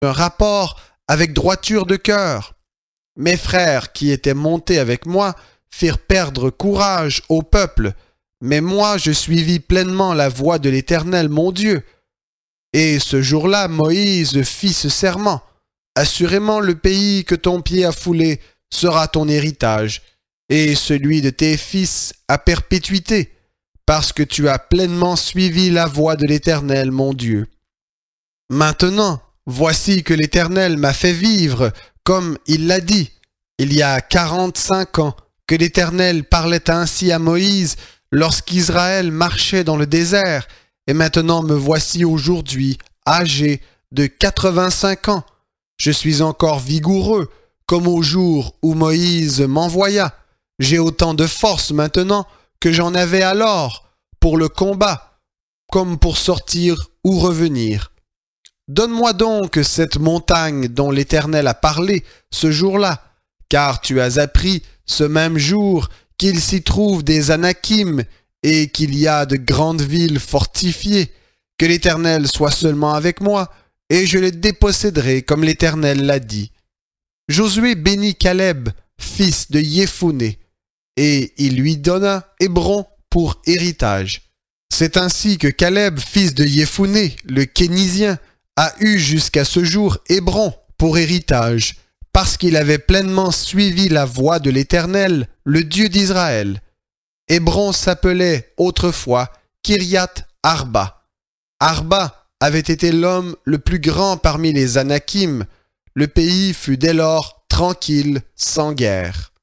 un rapport avec droiture de cœur. Mes frères qui étaient montés avec moi firent perdre courage au peuple, mais moi je suivis pleinement la voie de l'Éternel mon Dieu. Et ce jour-là, Moïse fit ce serment. Assurément, le pays que ton pied a foulé sera ton héritage, et celui de tes fils à perpétuité, parce que tu as pleinement suivi la voie de l'Éternel mon Dieu. Maintenant, voici que l'Éternel m'a fait vivre, comme il l'a dit. Il y a 45 ans que l'Éternel parlait ainsi à Moïse lorsqu'Israël marchait dans le désert, et maintenant me voici aujourd'hui, âgé de 85 ans. Je suis encore vigoureux, comme au jour où Moïse m'envoya. J'ai autant de force maintenant que j'en avais alors pour le combat, comme pour sortir ou revenir. Donne-moi donc cette montagne dont l'Éternel a parlé ce jour-là, car tu as appris ce même jour qu'il s'y trouve des Anakim et qu'il y a de grandes villes fortifiées. Que l'Éternel soit seulement avec moi, et je les déposséderai comme l'Éternel l'a dit. Josué bénit Caleb, fils de Yéphuné, et il lui donna Hébron pour héritage. C'est ainsi que Caleb, fils de Yéphuné, le Kénizien, a eu jusqu'à ce jour Hébron pour héritage, parce qu'il avait pleinement suivi la voie de l'Éternel, le Dieu d'Israël. Hébron s'appelait autrefois Kiriath Arba. Arba avait été l'homme le plus grand parmi les Anakim. Le pays fut dès lors tranquille, sans guerre.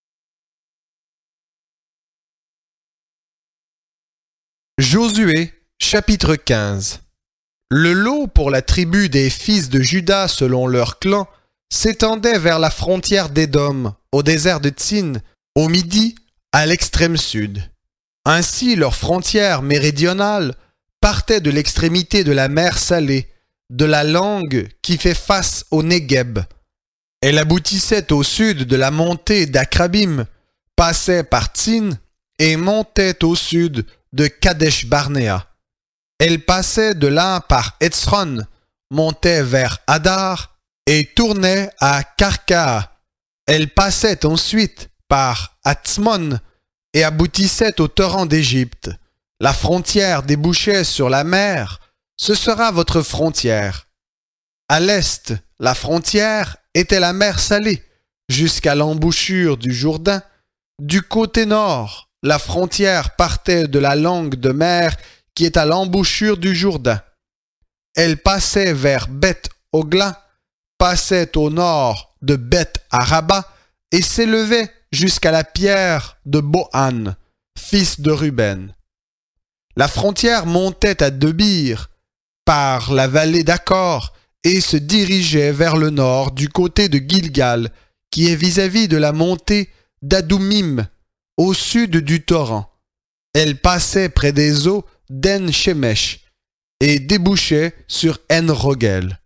Josué, chapitre 15. Le lot pour la tribu des fils de Juda selon leur clan s'étendait vers la frontière d'Édom, au désert de Tsin, au midi, à l'extrême sud. Ainsi, leur frontière méridionale partait de l'extrémité de la mer Salée, de la langue qui fait face au Négueb. Elle aboutissait au sud de la montée d'Akrabim, passait par Tsin et montait au sud de Kadesh Barnéa. Elle passait de là par Etzron, montait vers Hadar et tournait à Karkaa. Elle passait ensuite par Atzmon et aboutissait au torrent d'Égypte. La frontière débouchait sur la mer, ce sera votre frontière. À l'est, la frontière était la mer Salée, jusqu'à l'embouchure du Jourdain. Du côté nord, la frontière partait de la langue de mer qui est à l'embouchure du Jourdain. Elle passait vers Beth-Ogla, passait au nord de Beth-Araba et s'élevait jusqu'à la pierre de Bohan, fils de Ruben. La frontière montait à Debir par la vallée d'Accor et se dirigeait vers le nord du côté de Gilgal, qui est vis-à-vis de la montée d'Adoumim, au sud du torrent. Elle passait près des eaux d'En-Shemesh et débouchait sur En-Rogel.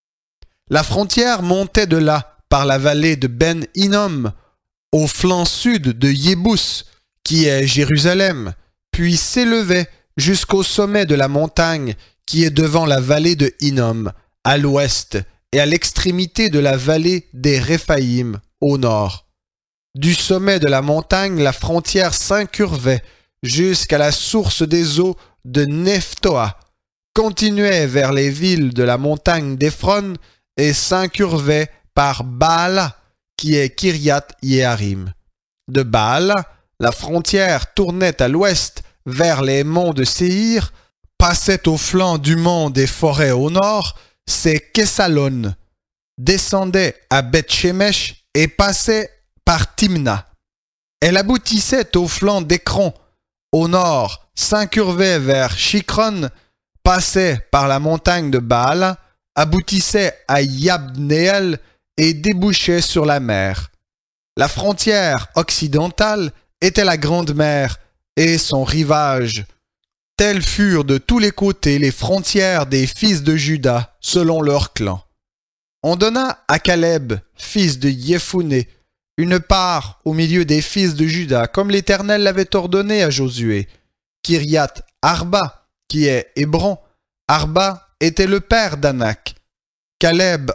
La frontière montait de là par la vallée de Ben-Hinnom, au flanc sud de Yébous, qui est Jérusalem, puis s'élevait jusqu'au sommet de la montagne qui est devant la vallée de Hinnom, à l'ouest, et à l'extrémité de la vallée des Réphaïm, au nord. Du sommet de la montagne, la frontière s'incurvait jusqu'à la source des eaux de Nephtoa, continuait vers les villes de la montagne d'Éphron et s'incurvait par Baala, qui est Kiriath Yearim. De Baala, la frontière tournait à l'ouest vers les monts de Séhir, passait au flanc du mont des forêts au nord, c'est Kessalon, descendait à Beth-Shemesh et passait par Timna. Elle aboutissait au flanc d'Écron, au nord, s'incurvait vers Shikron, passait par la montagne de Baala, aboutissait à Yabneel et débouchait sur la mer. La frontière occidentale était la Grande Mer et son rivage. Telles furent de tous les côtés les frontières des fils de Juda selon leurs clans. On donna à Caleb, fils de Yéphuné, une part au milieu des fils de Juda, comme l'Éternel l'avait ordonné à Josué. Kiriath Arba, qui est Hébron. Arba était le père d'Anak. Caleb